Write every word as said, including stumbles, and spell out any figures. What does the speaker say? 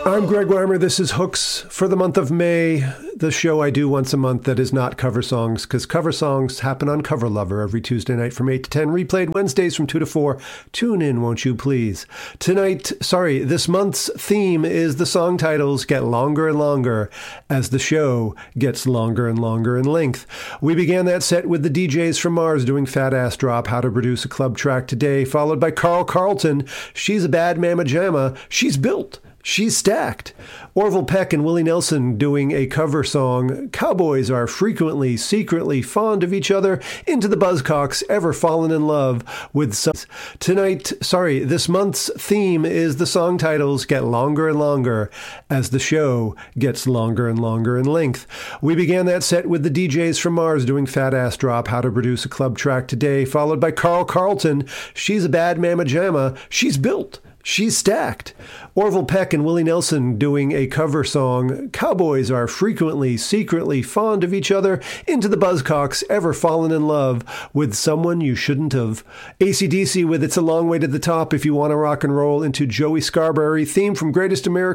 I'm Greg Weimer. This is Hooks for the month of May, the show I do once a month that is not cover songs, because cover songs happen on Cover Lover every Tuesday night from eight to ten, replayed Wednesdays from two to four. Tune in, won't you, please? Tonight, sorry, this month's theme is the song titles get longer and longer as the show gets longer and longer in length. We began that set with the D Js from Mars doing Fat Ass Drop, How to Produce a Club Track Today, followed by Carl Carlton, She's a Bad Mamma Jamma, She's Built. She's Stacked. Orville Peck and Willie Nelson doing a cover song, Cowboys Are Frequently, Secretly Fond of Each Other, Into the Buzzcocks, Ever Fallen in Love with some... Tonight, sorry, this month's theme is the song titles get longer and longer as the show gets longer and longer in length. We began that set with the D Js from Mars doing Fat Ass Drop, How to Produce a Club Track Today, followed by Carl Carlton, She's a Bad Mamma Jamma, She's Built. She's Stacked. Orville Peck and Willie Nelson doing a cover song, Cowboys Are Frequently, Secretly Fond of Each Other, Into the Buzzcocks, Ever Fallen in Love with Someone You Shouldn't Have. A C D C with It's a Long Way to the Top if you want to rock and roll, into Joey Scarberry, theme from Greatest American